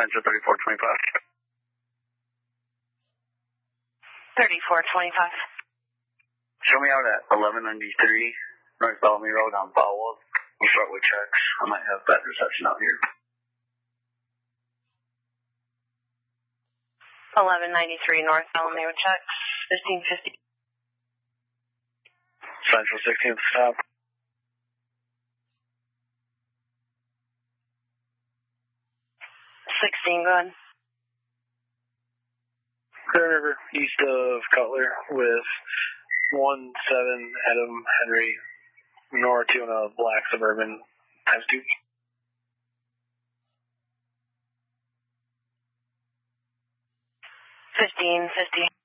Central 3425. 3425. Show me out at 1193 North Bellamy Road on Powell. We'll start with checks. I might have bad reception out here. 1193 North Bellamy Road, checks. 1550. Central 16th stop. 16, go ahead. Clear River, east of Cutler with 17 Adam Henry, north to a black Suburban times 2. 1550.